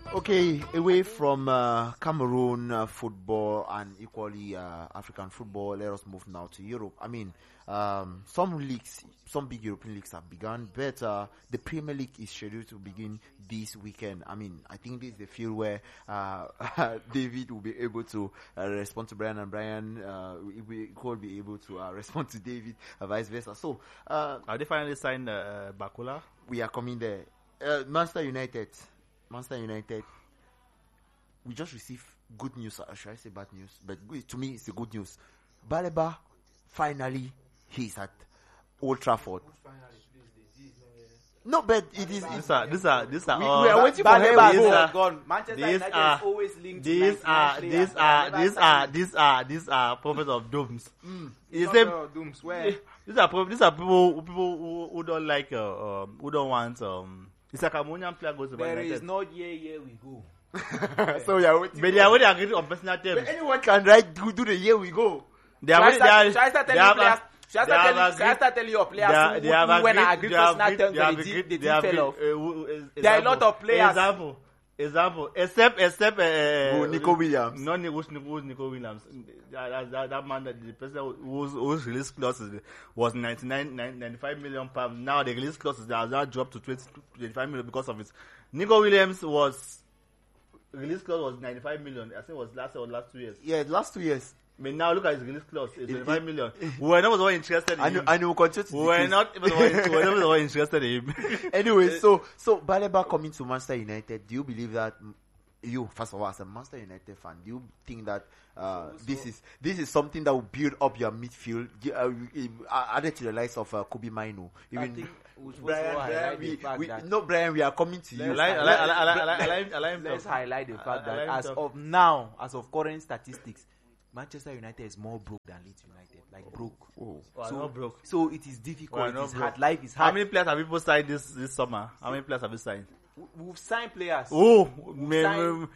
Okay, away from Cameroon football and equally African football, let us move now to Europe. I mean, some leagues, some big European leagues have begun, but the Premier League is scheduled to begin this weekend. I mean, I think this is the field where David will be able to respond to Brian, and Brian we could be able to respond to David, vice versa. So, have they finally signed Bakula? We are coming there. Manchester United, we just received good news. Should I say bad news? But to me, it's the good news. Baleba, finally, he's at Old Trafford. No, but it is. These are. We are waiting for him. Gone. Manchester United is always linked to These are prophets of dooms. Dooms. Where? These are people who don't like who don't want it's like a Cameroonian player goes to There United. is no year we go. So we are waiting. But they are already agreed on personal terms. But anyone can do the year we go. Should I start telling your players who when I agree personal terms they didn't fell off? There are a lot of players. Example. Except Nico Williams. Not Nico Williams. That man, the person whose release clause was 95 million pounds. Now the release clause has now dropped to 25 million because of it. Nico Williams was release clause was 95 million. I think it was last 2 years. Yeah, last 2 years. But now look at his release clause. It's 25 million. We were not interested in him. I know. We were not interested in him. Anyway, so Baleba coming to Manchester United, do you believe that you, first of all, as a Manchester United fan, do you think that this is something that will build up your midfield, added to the likes of Kobe Mainu? Even Brian, we are coming to you. Let's highlight the fact that as of current statistics, Manchester United is more broke than Leeds United. Like broke. Not broke. So it is difficult. It is hard. Broke. Life is hard. How many players have people signed this summer? How many players have you signed? We've signed players. Munoz.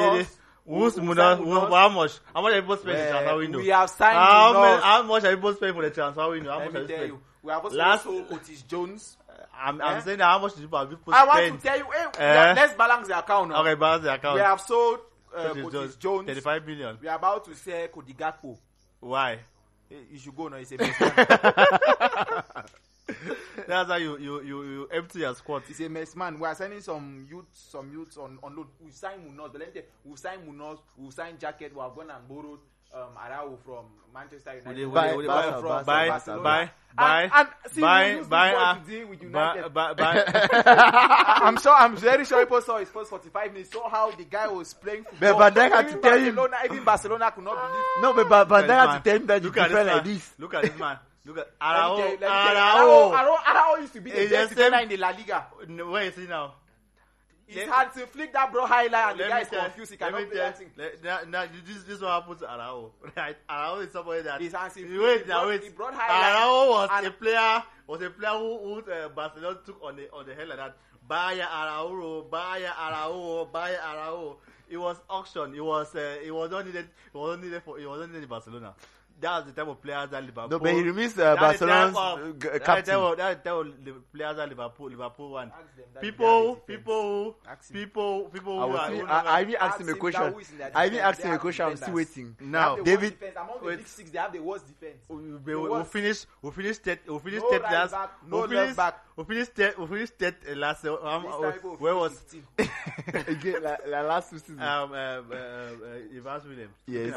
How much? How much have people spent in the transfer window? We have signed how much have people spent for the transfer window? How much Let have me you tell spent? you. We have also sold Otis Jones. I'm saying that how much did people spend? I want to tell you, let's balance the account now. Okay, balance the account. We have sold Otis Jones. 35 million. We are about to sell Cody Gakpo. Why? You should go now. It's a mess man. That's how you empty your squad. It's a mess man. We are sending some youths on loan. We signed Munoz. But let me tell you, we signed Munoz. We signed Jacket. We have gone and borrowed Arao from Manchester United. I'm very sure people saw his first 45 minutes. Saw how the guy was playing football. But then had to tell him. Even Barcelona could not believe. No, but then had to tell him that you prefer like this. Look at this man. Look at Arao used to be the best defender in the La Liga. Where is he now? It's hard to flick that bro highlight and the guy is confused. He cannot play that thing. This is what happened to Arao. Right? Arao is somebody that. He's handsome. Wait. Arao was a player who Barcelona took on the head like that. Buy Arao. It was auction. It was not needed in Barcelona. That's the type of players that Liverpool. No, but he remains Barcelona's captain. That's the players that Liverpool want. People who I even asked him a question. I'm still waiting. Now, David, among the big six, they have the worst defense. We'll finish last. Where was again last season? Evans Williams. Yes.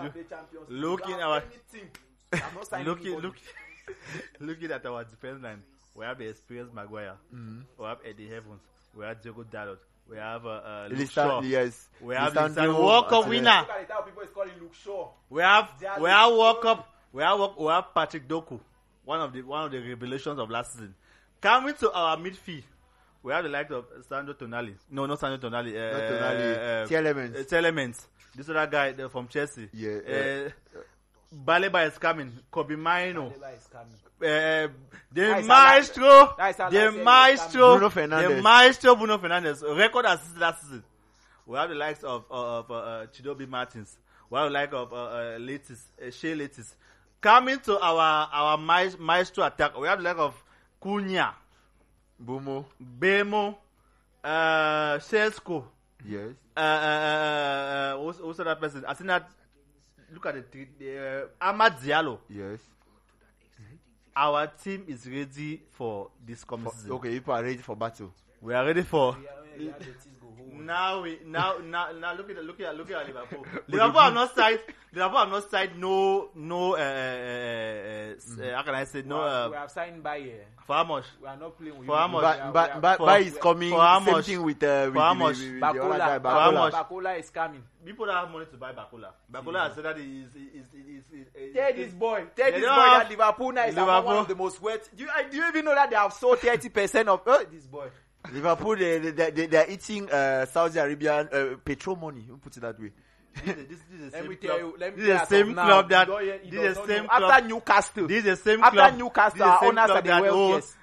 Looking at our defense line, we have the experienced Maguire. We have Eddie Evans. We have Diego Dalot. We have Luke Shaw. Yes. We have the World Cup winner. Look at how people is calling Luke Shaw. We have World Cup. We have Patrick Doku, one of the revelations of last season. Coming to our midfield, we have the likes of Sandro Tonali. No, not Sandro Tonali. Telemans. This other guy from Chelsea. Yeah. Baleba is coming. Kobe Maino. The Bruno Fernandes. Record assist last season. We have the likes of Chidobe Martins. We have the likes of Shea Letis. Coming to our maestro attack, we have the likes of Cunha, Bemo, Shesko, Yes. Also that person. I think that. Look at the Ahmad Diallo. Yes. Our team is ready for this coming season. Okay, people are ready for battle. We are ready for. Yeah, the teams go home. Now look at Liverpool. Liverpool have not signed. Liverpool have not signed. No. How can I say no? We have signed by For how much? We are not playing with For how much? But is coming. for how Same much? thing with For how much? the other guy, For how much? Bakola is coming. People that have money to buy Bakola. Bakola has said that is. Tell this boy They that don't Liverpool now is one Liverpool. of the most wealthy. Do you even know that they have sold 30% of this boy? Liverpool, they are eating Saudi Arabian petrol money. Who puts it that way? This is the Let same me club. tell you. Let me This is the same club that. This is the same club. After Newcastle. This is the same After club. Newcastle, This is the same owners club are the that wealthiest.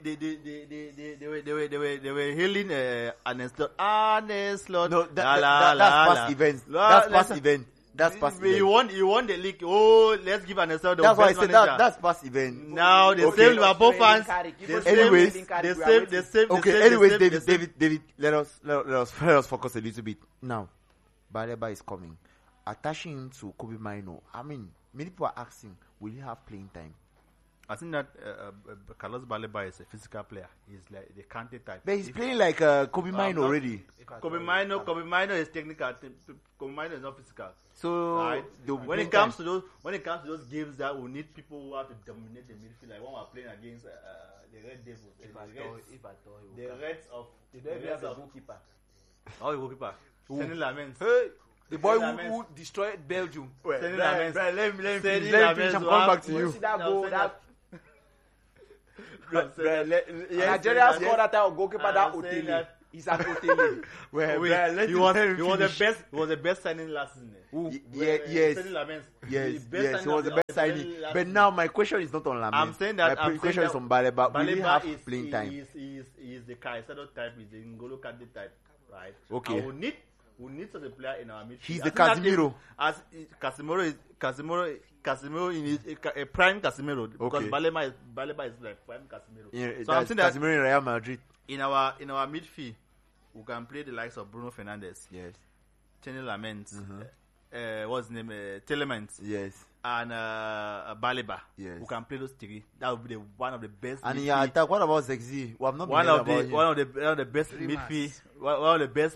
They were hailing Arne Slot. No, that's past events. That's past event. That's past event. You won the league. Oh, let's give Arne Slot the That's why I best said manager. that's past event. Now the Okay. same Liverpool fans. Anyways, The same. Okay. Anyways, David, let us focus a little bit now. Baleba is coming. Attaching him to Kobe Mino. I mean, many people are asking, will he have playing time? I think that Carlos Baleba is a physical player. He's like the Kante type. But he's playing like Kobe Mino not- already. Kobe Mino is technical. Kobe Mino is not physical. So Right. they'll be When it playing comes to those games that we need people who have to dominate the midfield, like when we're playing against the Red Devils, the Reds of They don't even have a goalkeeper. oh the goalkeeper, Seni Lamens. Hey, the boy Lamens. who destroyed Belgium. Seni Lamens. let me Seni finish. Lamens I'm will coming have- back to you. See that No, goal? Seni That Yes, Nigeria yes. scored that type of goalkeeper. That I'm saying Otele. that- He's an Otele. well, Wait, let he him- was let him the finish. best. He was the best signing last season. Yes. Seni Lamens. Yes, The best yes, signing he was the of best of signing. last But season. now my question is not on Lamine. I'm saying that. My question is on Baleba. Will he Baleba have is playing time? He is the Caicedo type. He's the N'Golo Kante type, right? Okay. And we need such a player in our midfield. He's I the think that Casemiro. As Casemiro in a prime Casemiro because Okay. Baleba is like prime Casemiro. Yeah, So I'm that's saying that Casemiro in Real Madrid. in our midfield we can play the likes of Bruno Fernandes, Yes, Seni Lamens, what's his name, Telemans, yes. and Baleba. Yes. Who can play those three. That would be one of the best. And in midfield- your attack, what about Zexi? We have not been one hearing of about the him. one of the best midfield, one of the best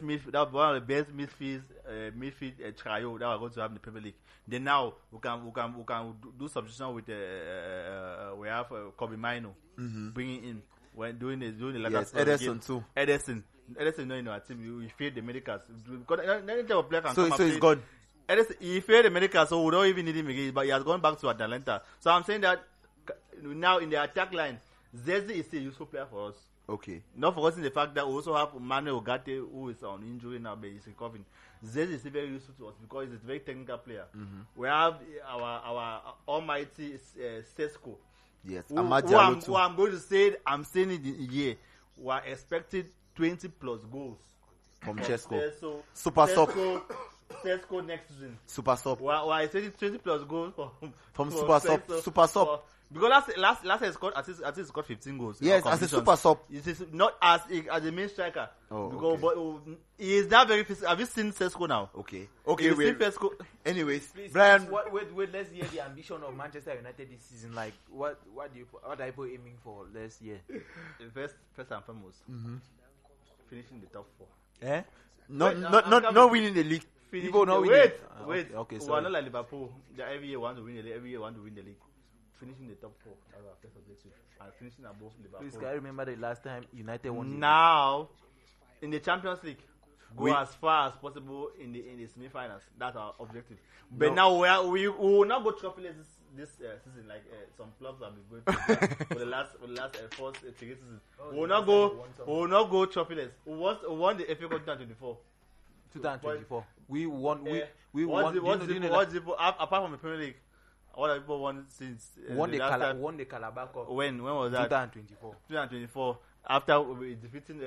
midfield trio that we're going to have in the Premier League. Then now we can do substitution with we have Kobe Mino bringing in when doing the latter Yes, part of the Ederson game. too. Ederson not in our team. We failed the medicals because any type of player can So come and he's play. gone. Ederson, he failed the medicals, so we don't even need him again. But he has gone back to Atalanta. So I'm saying that now in the attack line, Zeze is still a useful player for us. Okay. Not forgetting the fact that we also have Manuel Ugarte, who is on injury now, but he's recovering. Zeze is still very useful to us because he's a very technical player. We have our almighty Sesko. Yes. Who Amad Diallo I'm too. going to say, I'm saying it in a year. We are expecting 20 plus goals From Chesco. Sesko- Super sub. Sesko next season. Super sub. We are expecting 20 plus goals From for Super sub. Sesko. Super sub. Because last year he scored, I think he scored 15 goals. in Yes, all as a competitions. super sub. It is not as a main striker. Oh, Because, okay. but he is that very physical. Have you seen Sesko now? Okay. Have Okay, you seen wait. Sesko? Anyways, Please, Brian. wait. Let's hear the ambition of Manchester United this season. Like, what are people aiming for? Let's hear. First and foremost, finishing the top 4. Eh? Wait, I'm Not winning the league. Finishing People not the, winning. wait. Okay, We are sorry. not like Liverpool. That every year want to win the league. Every year want to win the league. Finishing the top 4. That's our first objective. And finishing above Liverpool. Please, can I remember the last time United won? the Now, in the Champions League, go We- as far as possible in the semi-finals. That's our objective. But now we will not go trophyless this season like some clubs have been going for the last four three seasons. We will not go trophyless. We won the FA Cup 2024. 2024. We won. We What's won. the- what's do you know the- what's the- apart from the Premier League? What have people won since won the last time? won the Calabar Cup. When was that? 2024. 2024. After defeating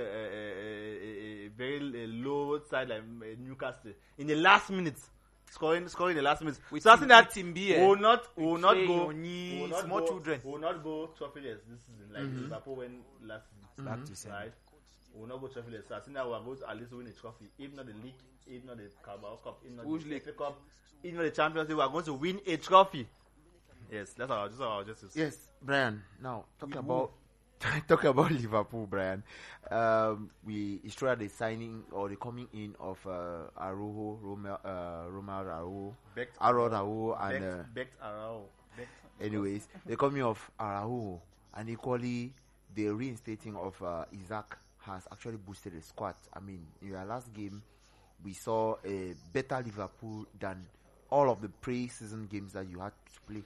a very low side like Newcastle in the last minute, scoring in the last minute. With So I think that Team we B, will not go. Trey We Yoni, will not small go- children. We will not go trophyless this season like Liverpool went last season. Back to center. Right. We will not go trophyless. So I think that we are going to at least win a trophy. If not the league, if not the Carabao Cup, if not Which the league? FA Cup, if not the Champions League, we are going to win a trophy. Yes, that's our justice. Yes, Brian. Now talking about Liverpool, Brian. It's true that the signing or the coming in of Araujo, Romelu Araujo, and Becked Araujo. anyways, the coming of Araujo and equally the reinstating of Isaac has actually boosted the squad. I mean, in our last game, we saw a better Liverpool than all of the pre-season games that you had to play.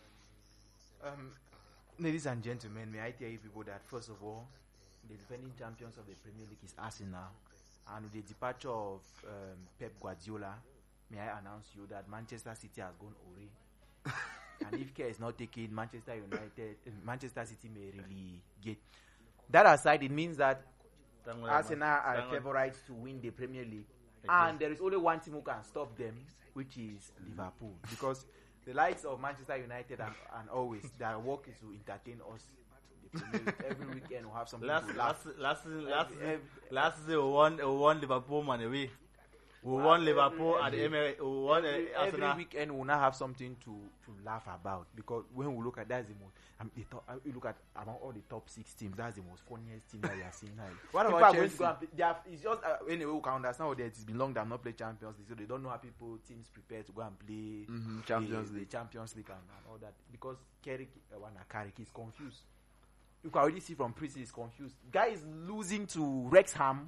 Ladies and gentlemen, may I tell you people that first of all, the defending champions of the Premier League is Arsenal, and with the departure of Pep Guardiola, may I announce you that Manchester City has gone away. And if care is not taken, Manchester City may really get. That aside, it means that Arsenal are favorites to win the Premier League, and there is only one team who can stop them, which is Liverpool, because the likes of Manchester United and always their work is to entertain us. Every weekend we'll have something to laugh. Last season we won Liverpool man away. We won Liverpool at the Emirates. We won Arsenal. Every weekend we'll not have something to laugh about, because when we look at that's the most. You look at among all the top 6 teams, that's the most funniest team that we are seeing now. What about Chelsea? It's just anyway we can understand that it's been long they have not played Champions League, so they don't know how teams prepare to go and play Champions the Champions League and all that, because Carrick is confused. You can already see from pre-season he's confused. Guy is losing to Wrexham.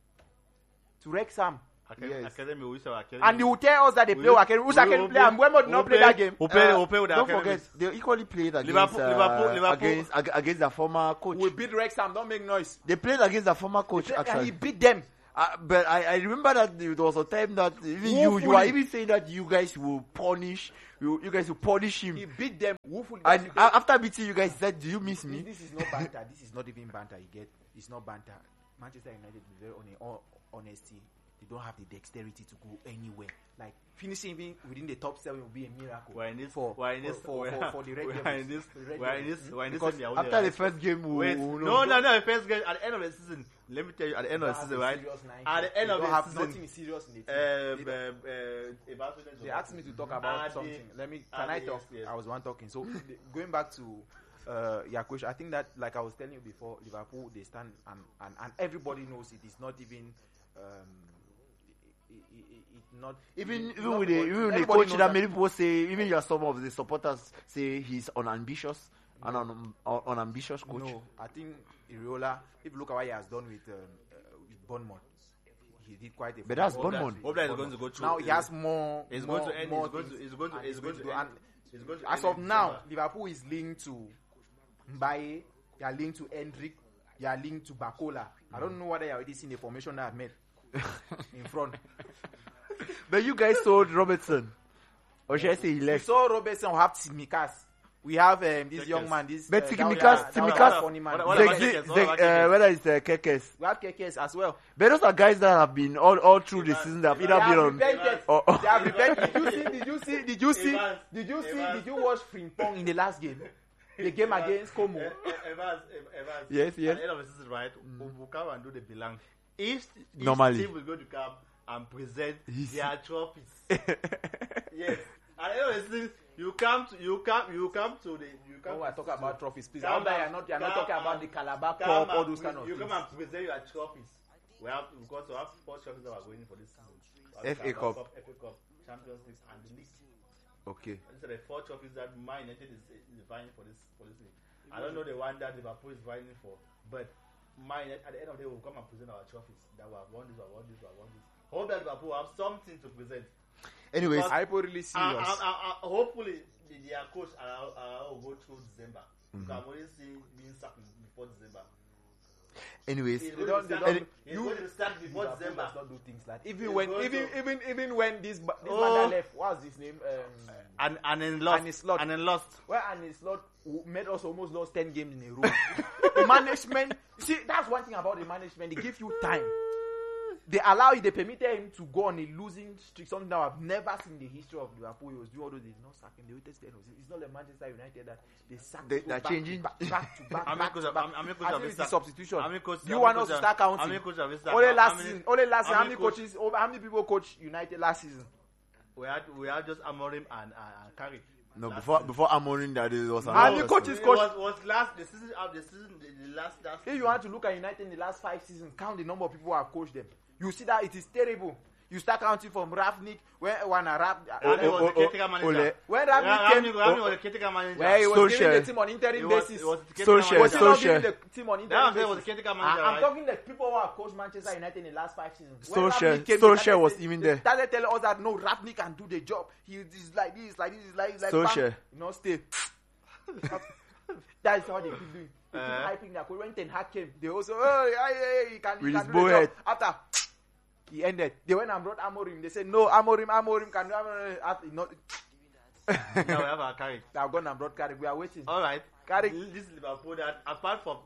Yes. Academy. And they will tell us that they play Academy. Who's Academy play? And Mbeumo did not play that game. Who play with the Don't Academy? forget, they equally played against Liverpool. against their former coach. We beat Wrexham. Don't make noise. They played against their former coach, And actually. he beat them. But I remember that there was a time that even you were even saying that you guys will punish him. He beat them. Woefully. And after beating you guys, said, "Do you miss me?" This is not banter. This is not even banter. It's not banter. Manchester United, with very honesty, they don't have the dexterity to go anywhere. Like finishing even within the top 7 will be a miracle. We're in this. For the Red Devils. We're in this. Because After the first game, No. The first game at the end of the season. Let me tell you, at the end of the season, right? At the end of the season, nothing serious in the team. They asked me to talk about something. Can I talk? Yes. I was one talking. So going back to your question, I think that, like I was telling you before, Liverpool, they stand and everybody knows it is not even. Even with the coach that many people say, even some of the supporters say he's unambitious, an unambitious coach. No, I think Iriola, if you look at what he has done with Bournemouth, he did quite a. But that's Bournemouth. Hope that is going to go through. Now he has more. It's more, going to end. more It's going to end. It's going to as end of in now, December. Liverpool is linked to Mbaye. They are linked to Hendrick. They are linked to Bakola. I don't know whether you already seen the formation that I've made in front. But you guys sold Robertson, or should I say he We left? saw Robertson. We have Tsimikas. We have this young man. This But that Tsimikas- was funny man. what about Kekes? Whether it's Kekes. We have Kekes as well. But those are guys that have been all through the season. That have either been on. repented. or- They have repented. Did you see? Did Evans. you watch Frimpong in the last game? The game against Como. Evans. Yes. At the end of the season, right? We'll come and do the belong. Each Normally. team will go to come and present Yes. their trophies. Yes. At the end of the season, you come to the. When we talk about trophies, please. Come You're not talking about the Calabar Come Cup, all and those kind of you things. come and present your trophies. We have 4 trophies that are going for this season. FA Cup. FA Cup, Champions League, and the league. Okay. These are the 4 trophies that Man United is vying for this league. I don't know the one that Liverpool is vying for, but Man United, at the end of the day, we'll come and present our trophies that we have won this, we have won this, we have won this. Hope that Liverpool have something to present. Anyways, I really serious. Hopefully, their coach will go through December. You can only see being sacked before December. anyways, They don't. He's going to start before Liverpool December. does not do things like He's even when going to- even when this man Oh. that left, what's his name? And then lost. And it's lost. And then lost. Well, and it's not made us almost lost 10 games in a row. The management, see, that's one thing about the management. They give you time. they allow it, they permitted him to go on a losing streak, something that I've never seen in the history of Liverpool. He was doing all those, they did not sack him. They waited till the end of the season. It's not like Manchester United that they sacked him They're back changing. to back to back. How many coaches have been sacked? Substitution. How many coaches- You how want many us to coaches- start counting? how many coaches have been sacked? Only How last many- season. Only last season. how How many many coaches? How many people coach United last season? We had just Amorim and Carrick. No, Last before Amorim, that it was How another many person. coaches It coach? was last the season of the season the last If you want to look at United in the last 5 seasons, count the number of people who have coached them. You see that it is terrible. You start counting from Rafnik, when Rangnick was the caretaker manager. When Rangnick came, Rangnick was the caretaker manager. where he was Solskjaer. giving the team on interim He was- basis. he was the caretaker Solskjaer. manager. Was he not Solskjaer. giving the team on That interim was basis? the caretaker manager, I'm right? talking the people who have coached Manchester United in the last 5 seasons. When Solskjaer- Rangnick came, Solskjaer they was started- even they there. started telling us that no, Rafnik can do the job. He is like this, like Solskjaer. bam, you know, stay. That is how they keep doing. They keep Uh. hyping that. When Ten Hag came, they also, hey, he can With do his the bald job. head. After he ended, they went and brought Amorim. They said no, Amorim can do Amorim. After not, Now we have our Carrick. they have gone and brought Carrick. We are waiting. All right. Carrick. This is Liverpool that apart from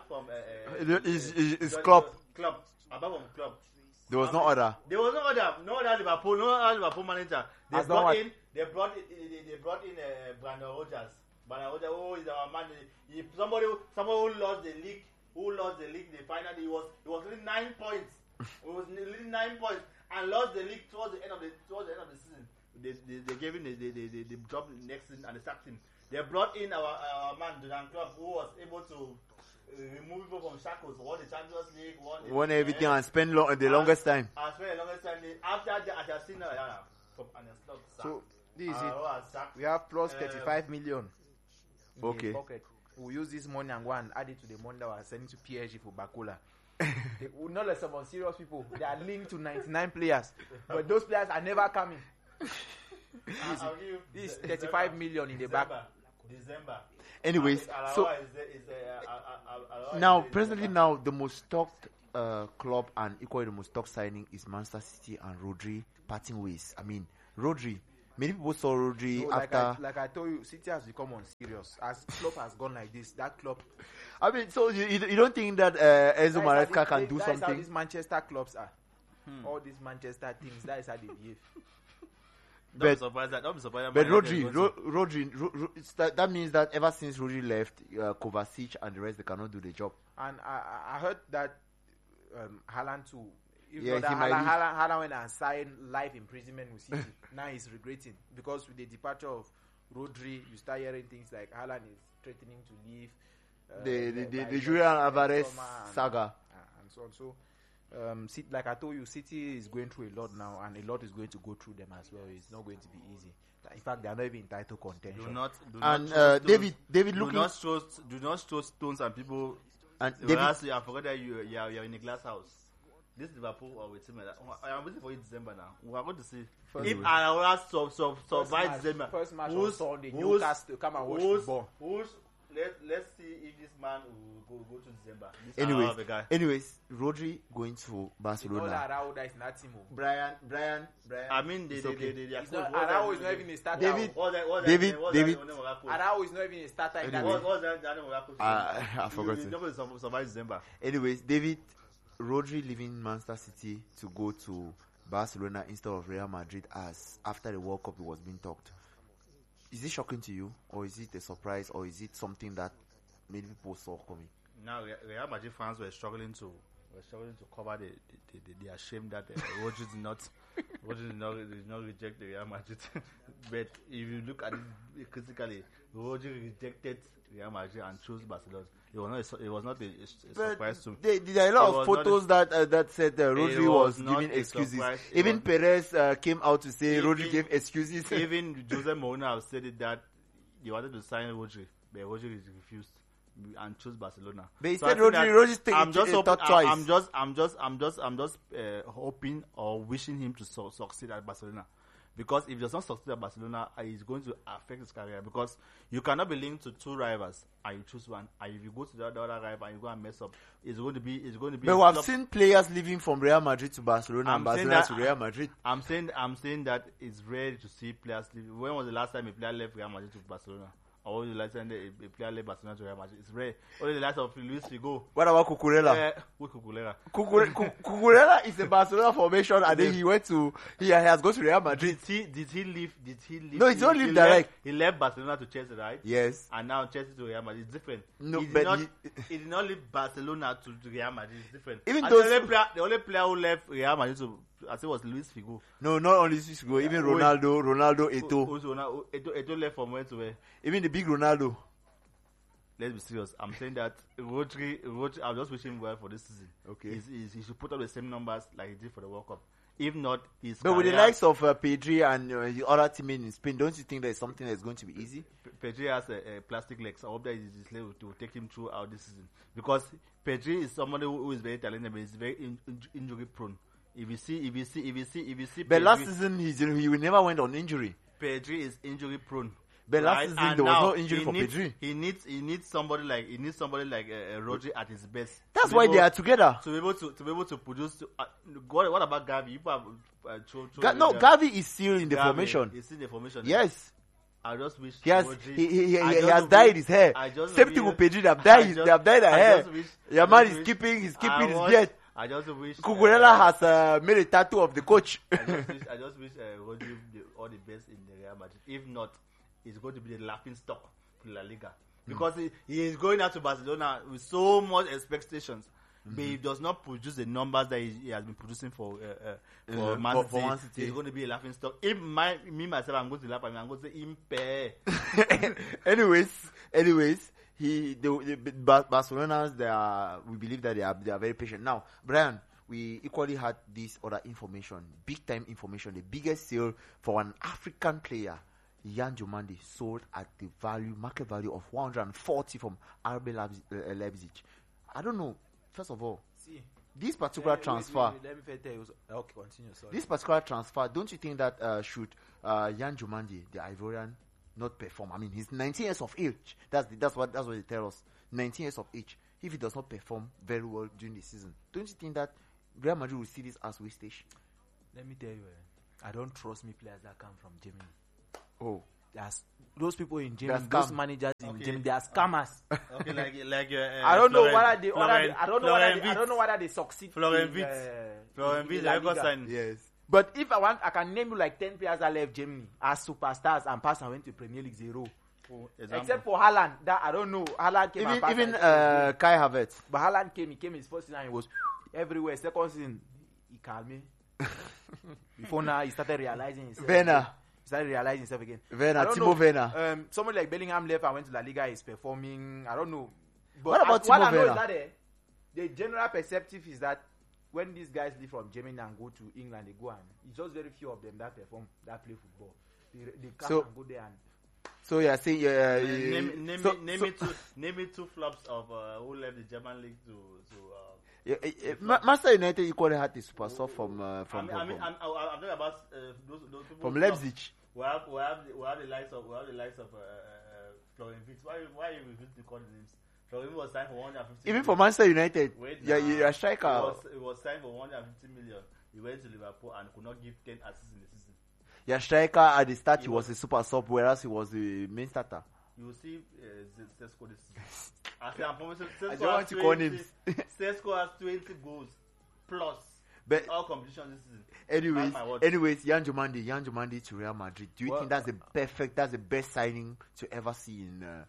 It's Klopp. Klopp. Apart from Klopp. There was no other. There was no other Liverpool manager. They Has done brought what? in Brandon Rodgers. Brandon Rodgers, oh, he's our man. Somebody who lost the league, the final. He was leading 9 points. He was leading 9 points and lost the league towards the end of the season. They gave him the job next season and they sacked him. They brought in our man Jurgen Klopp, who was able to remove people from shackles, won the Champions League, Won everything and spent the longest time. I spent the longest time. After that, I have seen So this is it. sacked. We have plus 35 million. In Okay. the pocket. We'll use this money and go and add it to the money that we're sending to PSG for Bakula. Not like some serious people. They are linked to 99 players, but those players are never coming. I'll give you This is 35 million in the back. December. Anyways, so now presently now the most talked club and equally the most talked signing is Manchester City and Rodri parting ways. I mean, Rodri. Many people saw Rodri So after. like I told you, City has become unserious. As club has gone like this, that club. I mean, so you don't think that Enzo Maresca can do That is how something? these Manchester clubs are. All these Manchester teams. That is how they behave. Don't be But- surprised that. Don't be surprised. But Man United is going to- Rodri, that means that ever since Rodri left, Kovacic and the rest, they cannot do the job. And I heard that Haaland too. If Yeah, not that he might leave. Haaland went and signed life imprisonment with City. Now he's regretting because with the departure of Rodri, you start hearing things like Haaland is threatening to leave. The Julian Alvarez summer saga. and so on. So, like I told you, City is going through a lot now, and a lot is going to go through them as well. It's not going to be easy. In fact, they are not even in title contention. Do not And throw stones. David do looking not throw stones and people. and Whereas I forgot that you're in a glass house. This Liverpool are with him. I'm waiting for you December now. We are going to see if Araola survive December. First match on who's- Sunday, who's- Newcastle come and watch football. Let's see if this man will go to December. This Anyways, Araola, the guy. Rodri going to All Barcelona. that Araujo that is not team. Brian. I mean, It's okay. Araujo is not even a starter. David- David. Araujo is not even a starter in that Anyway. team. What's that name of that coach? I forgot it. Nobody survive December. Anyways, David, Rodri leaving Manchester City to go to Barcelona instead of Real Madrid as after the World Cup it was being talked. Is it shocking to you, or is it a surprise, or is it something that many people saw coming? Now, Real Madrid fans were struggling to cover the shame that Rodri did not reject the Real Madrid. But if you look at it critically, Rodri rejected Real Madrid and chose Barcelona. It was not a surprise to me. There are a lot It of was not photos that said Rodri was not giving a excuses. surprise. It Even was- Perez came out to say Even- Rodri gave excuses. Even Jose Mourinho have said it that he wanted to sign Rodri, but Rodri refused and chose Barcelona. But he So said I think Rodri's that I'm just hoping, twice. I'm just hoping or wishing him to succeed at Barcelona. Because if he does not succeed at Barcelona, it's going to affect his career. Because you cannot be linked to two rivals and you choose one. And if you go to the other rival and you go and mess up, it's going to be. But we have seen players leaving from Real Madrid to Barcelona and I'm saying Barcelona that- to Real Madrid. I'm saying that it's rare to see players leave. When was the last time a player left Real Madrid to Barcelona? Or the last time a player left Barcelona to Real Madrid. It's rare. Only the last of Luis Figo. What about Cucurella? Who's Cucurella? Cucurella is a Barcelona formation, and then he has gone to Real Madrid. Did he leave? No, he don't leave direct. He left Barcelona to Chelsea, right? Yes. And now Chelsea to Real Madrid. It's different. No, he did not leave Barcelona to Real Madrid. It's different. Even and those the only player who left Real Madrid to, I think, was Luis Figo. No, not only Luis Figo. Even Ronaldo, Eto'o. Eto'o left from where to where? Even the big Ronaldo. Let's be serious. I'm saying that Rodri, I'm just wishing him well for this season. Okay. He should put up the same numbers like he did for the World Cup. If not, But with the likes of Pedri and the other teammates in Spain, don't you think there's something that's going to be easy? Pedri has a plastic leg, so I hope that his leg to take him throughout this season. Because Pedri is somebody who is very talented, but he's very injury prone. If you see But Pedri, last season he never went on injury. Pedri is injury prone. But last season and there was now no injury for Pedri. He needs somebody like Rodri at his best. That's why they are together. To be able to produce. What about Gavi? You have Gavi is still in the formation. He's in the formation. Yes. I just wish he has Rodri, has dyed his hair. Same thing with Pedri. They have dyed their hair. Your man is keeping his beard. I just wish Cucurella has made a tattoo of the coach. I just wish Rodri all the best in the Real Madrid. If not, he's going to be the laughing stock for La Liga because he is going out to Barcelona with so much expectations. But he does not produce the numbers that he has been producing for Man City. He's going to be a laughing stock. If myself, I'm going to laugh at him. I'm going to say impe. Anyways, the Barcelona's we believe that they are very patient. Now, Brian, we equally had this other information, big time information. The biggest sale for an African player, Yan Jomandi, sold at the market value of 140 from RB Leipzig. I don't know. First of all, this particular transfer. Let me tell you. Okay, continue. Sorry. This particular transfer, don't you think that should Yan Jomandi, the Ivorian, not perform? I mean, he's 19 years of age. That's what they tell us. 19 years of age. If he does not perform very well during the season, don't you think that Real Madrid will see this as wastage? Let me tell you, I don't trust players that come from Germany. Oh. Those people in Germany, those managers in Germany, they are scammers. Okay, like I don't know whether they succeed. Florian Wirtz, yes. But if I can name you like 10 players that left Germany as superstars and passed and went to Premier League 0. Except for Haaland, that I don't know. Haaland came even Kai Havertz. But Haaland came his first season and he was everywhere. Second season, he calmed me. Before now, he started realizing himself. He started realizing himself again. Timo Werner. Someone like Bellingham left and went to La Liga is performing. I don't know. But what about Timo Werner? Is that the general perceptive is that when these guys leave from Germany and go to England, they go and it's just very few of them that perform, that play football. They come and go there and. So you are saying name me two flops of who left the German league to Manchester United equally had the super sub from I'm talking about those people from Leipzig. We have the likes of Florian Wirtz. Why you refuse to call the names? Florian was signed for 150 even million. For Manchester United. You're a striker. It was signed for 150 million. He went to Liverpool and could not give 10 assists in the season. Your striker at the start he was a super sub, whereas he was the main starter. You will see Sesko this season. I don't want to call names. Sesko has 20 goals plus but all competitions this season. Anyways, Yan Jomandi to Real Madrid. Do you think that's the best signing to ever see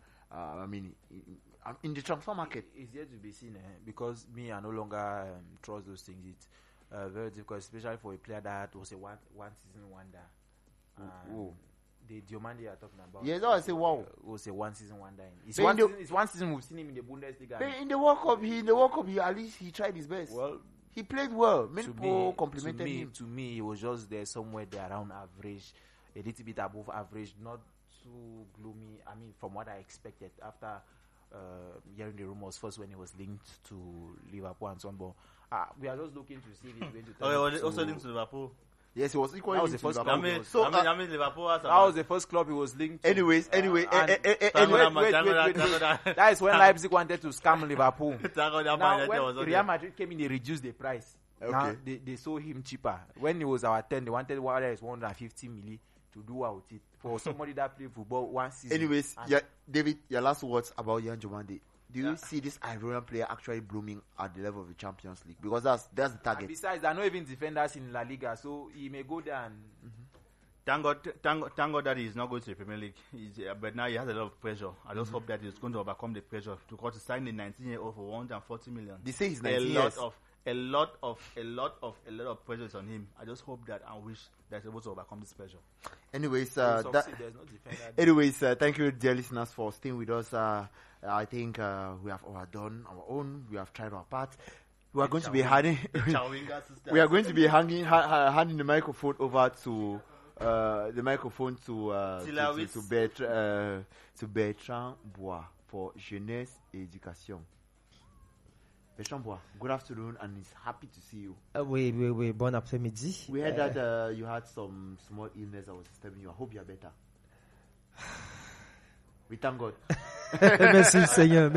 in the transfer market? It's yet to be seen because I no longer trust those things. It's very difficult, especially for a player that was a one season wonder. The Diomande you are talking about. Yes, I say wow. Was a one season wonder. It's one season we've seen him in the Bundesliga. In the World Cup, he at least he tried his best. Well, he played well. Many complimented him. To me, he was just there somewhere there around average, a little bit above average, not too gloomy. I mean, from what I expected after hearing the rumors first when he was linked to Liverpool and so on. But we are just looking to see if he's going to turn also linked to Liverpool. Yes, he was equally. That was the first club. Liverpool. That was the first club he was linked to. Anyway. Wait. That is when Leipzig wanted to scam Liverpool. Now, when Real Madrid came in, they reduced the price. Okay. Now they sold him cheaper. When he was our 10, they wanted 150 million to do out it. For somebody that play football one season. Anyways, David, your last words about Yan Jomande. Do you see this Ivorian player actually blooming at the level of the Champions League? Because that's the target. And besides, there are not even defenders in La Liga, so he may go there and... Thank God that he's not going to the Premier League. But now he has a lot of pressure. I just hope that he's going to overcome the pressure because to sign a 19-year-old for 140 million. They say he's 19 years. A lot of pressure is on him. I just hope that and wish that he's able to overcome this pressure. Anyways, thank you, dear listeners, for staying with us. I think we have overdone our own. We have tried our part. We are going to be handing. We are going to be handing the microphone over to Bertrand Bois for Jeunesse et Éducation. Bertrand Bois, good afternoon, and he's happy to see you. Oui, bon après-midi. We heard that you had some small illness that was disturbing you. I hope you are better. We thank God. Merci Seigneur.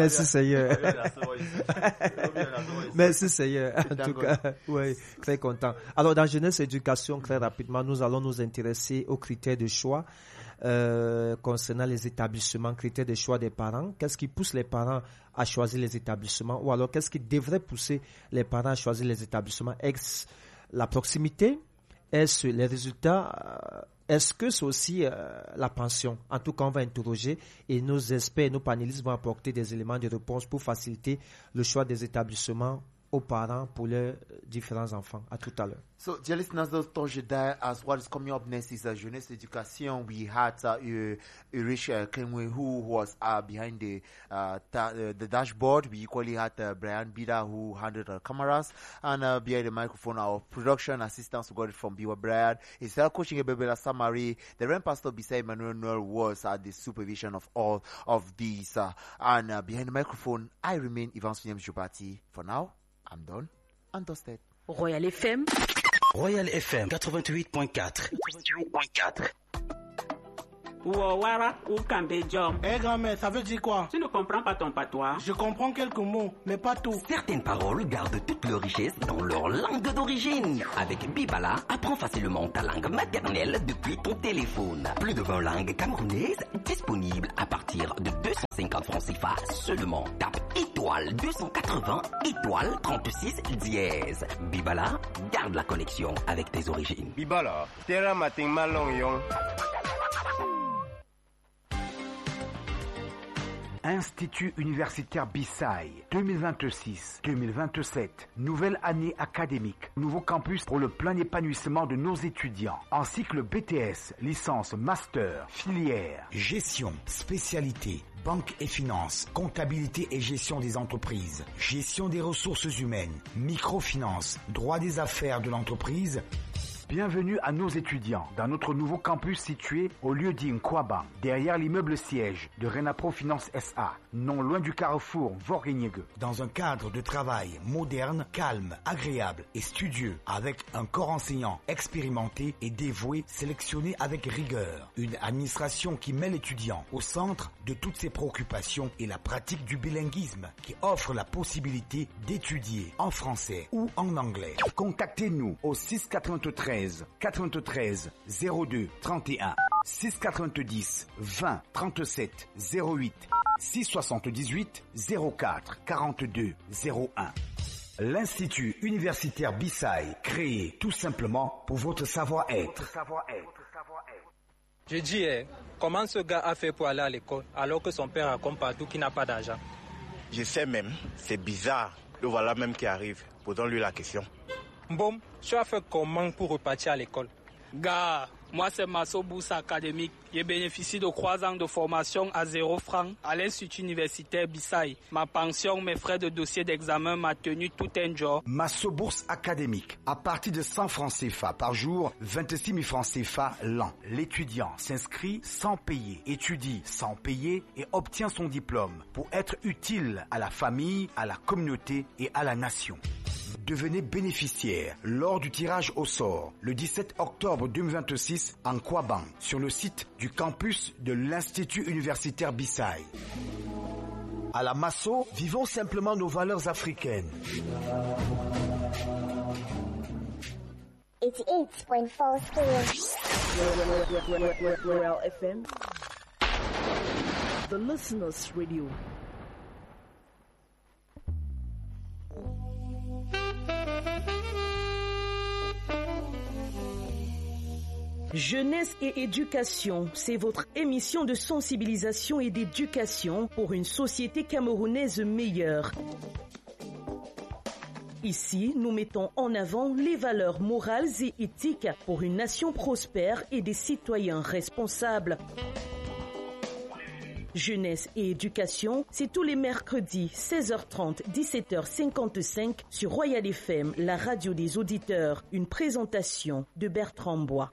Merci Seigneur. En tout cas, oui, très content. Alors, dans Jeunesse Éducation, très rapidement, nous allons nous intéresser aux critères de choix concernant les établissements, critères de choix des parents. Qu'est-ce qui pousse les parents à choisir les établissements? Ou alors, qu'est-ce qui devrait pousser les parents à choisir les établissements? Est-ce la proximité? Est-ce les résultats? Est-ce que c'est aussi la pension? En tout cas, on va interroger et nos experts, nos panélistes vont apporter des éléments de réponse pour faciliter le choix des établissements aux parents pour leurs différents enfants. À tout à l'heure. So, dear listeners, those touch that as what is coming up next is Jeunesse Education. We had Irish Kenwe who was behind the dashboard. We equally had Brian Bida who handled the cameras, and behind the microphone, our production assistants who got it from Biwa Brian. Instead coaching Ebebela Samari, the Reverend Pastor beside Emmanuel Noel was at the supervision of all of these. And behind the microphone, I remain Ivan Sunyem Jubati. For now, I'm done and dusted. Royal FM 88.4. Ouawara ou Kambejom. Eh grand-mère, ça veut dire quoi? Tu ne comprends pas ton patois? Je comprends quelques mots, mais pas tout. Certaines paroles gardent toute leur richesse dans leur langue d'origine. Avec Bibala, apprends facilement ta langue maternelle depuis ton téléphone. Plus de 20 langues camerounaises disponibles à partir de 250 francs CFA seulement. Tape étoile 280 étoile 36 dièse. Bibala, garde la connexion avec tes origines. Bibala, terra mating malong yong. Institut universitaire Bissai 2026-2027, nouvelle année académique, nouveau campus pour le plein épanouissement de nos étudiants, en cycle BTS, licence, master, filière, gestion, spécialité, banque et finance, comptabilité et gestion des entreprises, gestion des ressources humaines, microfinance, droit des affaires de l'entreprise. Bienvenue à nos étudiants dans notre nouveau campus situé au lieu-dit Nkwaba, derrière l'immeuble siège de Renapro Finance SA, non loin du carrefour Vorgeniegue. Dans un cadre de travail moderne, calme, agréable et studieux, avec un corps enseignant expérimenté et dévoué, sélectionné avec rigueur. Une administration qui met l'étudiant au centre de toutes ses préoccupations et la pratique du bilinguisme, qui offre la possibilité d'étudier en français ou en anglais. Contactez-nous au 693 93 02 31 690 20 37 08 678 04 42 01. L'Institut universitaire Bissai, créé tout simplement pour votre savoir-être. Je dis, comment ce gars a fait pour aller à l'école alors que son père raconte partout qu'il n'a pas d'argent? Je sais même, c'est bizarre. Le voilà même qui arrive. Posons-lui la question. Bon, tu as fait comment pour repartir à l'école? Gars, moi c'est Masso Bourse Académique. J'ai bénéficié de 3 ans de formation à 0 francs à l'Institut universitaire Bissai. Ma pension, mes frais de dossier d'examen m'a tenu tout un jour. Masso Bourse Académique, à partir de 100 francs CFA par jour, 26 000 francs CFA l'an. L'étudiant s'inscrit sans payer, étudie sans payer et obtient son diplôme pour être utile à la famille, à la communauté et à la nation. Devenez bénéficiaire lors du tirage au sort le 17 octobre 2026 en Kwaban sur le site du campus de l'Institut universitaire Bissai. À la Masso, vivons simplement nos valeurs africaines. 88.4 School. Royal FM, the listeners' radio. Jeunesse et éducation, c'est votre émission de sensibilisation et d'éducation pour une société camerounaise meilleure. Ici, nous mettons en avant les valeurs morales et éthiques pour une nation prospère et des citoyens responsables. Jeunesse et éducation, c'est tous les mercredis 16h30, 17h55 sur Royal FM, la radio des auditeurs. Une présentation de Bertrand Bois.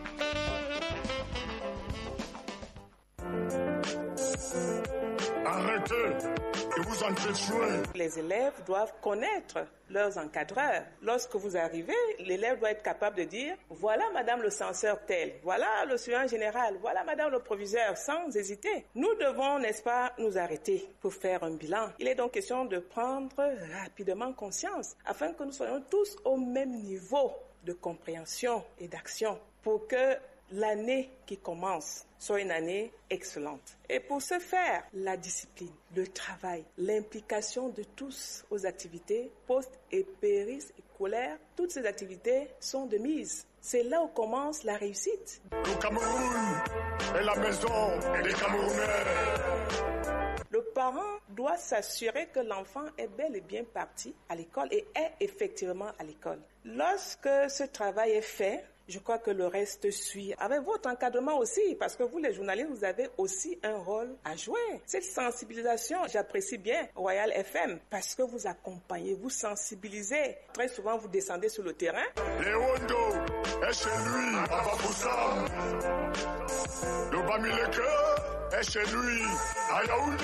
Arrêtez et vous entrez de jouer. Les élèves doivent connaître leurs encadreurs. Lorsque vous arrivez, l'élève doit être capable de dire « Voilà madame le censeur tel, voilà le surveillant général, voilà madame le proviseur », sans hésiter. Nous devons, n'est-ce pas, nous arrêter pour faire un bilan. Il est donc question de prendre rapidement conscience afin que nous soyons tous au même niveau de compréhension et d'action pour que l'année qui commence soit une année excellente. Et pour ce faire, la discipline, le travail, l'implication de tous aux activités post et périscolaires, toutes ces activités sont de mise. C'est là où commence la réussite. Le Cameroun est la maison des Camerounais. Le parent doit s'assurer que l'enfant est bel et bien parti à l'école et est effectivement à l'école. Lorsque ce travail est fait, je crois que le reste suit. Avec votre encadrement aussi, parce que vous, les journalistes, vous avez aussi un rôle à jouer. Cette sensibilisation, j'apprécie bien Royal FM, parce que vous accompagnez, vous sensibilisez. Très souvent, vous descendez sur le terrain. Léondo est chez lui, à Bafoussam. Le Bamileke est chez lui, à Yaoundé.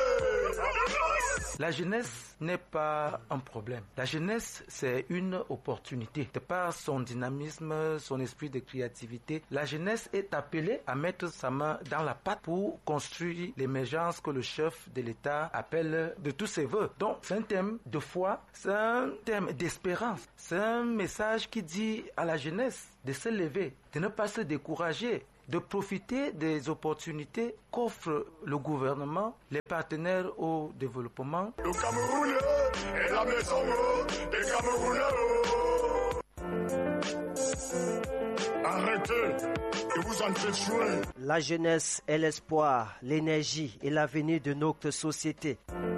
La jeunesse n'est pas un problème. La jeunesse, c'est une opportunité. De par son dynamisme, son esprit de créativité, la jeunesse est appelée à mettre sa main dans la pâte pour construire l'émergence que le chef de l'État appelle de tous ses voeux. Donc, c'est un thème de foi, c'est un thème d'espérance. C'est un message qui dit à la jeunesse de se lever, de ne pas se décourager, de profiter des opportunités qu'offre le gouvernement, les partenaires au développement. Le Cameroun est la maison des Camerounais. Arrêtez et vous entrez de jouer. La jeunesse est l'espoir, l'énergie et l'avenir de notre société.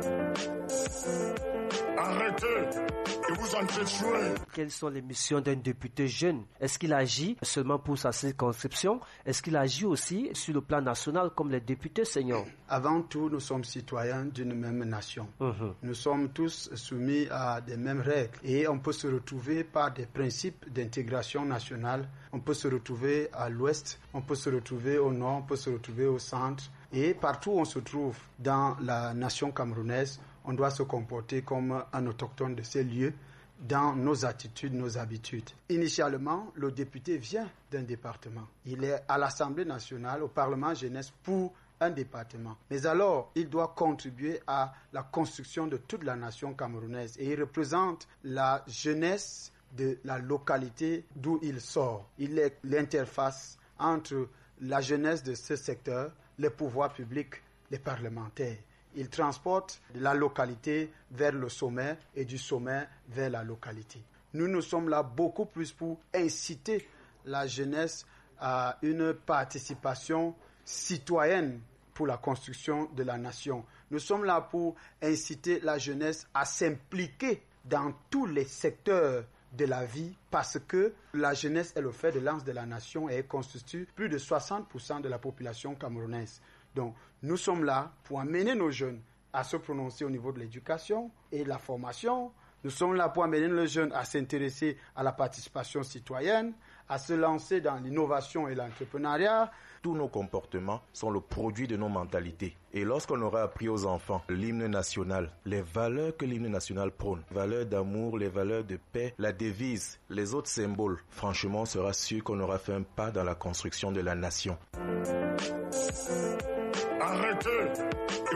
Arrêtez et vous entrez de jouer. Quelles sont les missions d'un député jeune? Est-ce qu'il agit seulement pour sa circonscription? Est-ce qu'il agit aussi sur le plan national comme les députés seniors? Avant tout, nous sommes citoyens d'une même nation. Nous sommes tous soumis à des mêmes règles et on peut se retrouver par des principes d'intégration nationale. On peut se retrouver à l'ouest, on peut se retrouver au nord, on peut se retrouver au centre. Et partout où on se trouve dans la nation camerounaise, on doit se comporter comme un autochtone de ces lieux dans nos attitudes, nos habitudes. Initialement, le député vient d'un département. Il est à l'Assemblée nationale, au Parlement jeunesse pour un département. Mais alors, il doit contribuer à la construction de toute la nation camerounaise et il représente la jeunesse de la localité d'où il sort. Il est l'interface entre la jeunesse de ce secteur, les pouvoirs publics, les parlementaires. Il transporte de la localité vers le sommet et du sommet vers la localité. Nous sommes là beaucoup plus pour inciter la jeunesse à une participation citoyenne pour la construction de la nation. Nous sommes là pour inciter la jeunesse à s'impliquer dans tous les secteurs de la vie parce que la jeunesse est le fer de lance de la nation et elle constitue plus de 60% de la population camerounaise. Donc, nous sommes là pour amener nos jeunes à se prononcer au niveau de l'éducation et de la formation. Nous sommes là pour amener les jeunes à s'intéresser à la participation citoyenne, à se lancer dans l'innovation et l'entrepreneuriat. Tous nos comportements sont le produit de nos mentalités. Et lorsqu'on aura appris aux enfants l'hymne national, les valeurs que l'hymne national prône, les valeurs d'amour, les valeurs de paix, la devise, les autres symboles, franchement, on sera sûr qu'on aura fait un pas dans la construction de la nation. Arrêtez!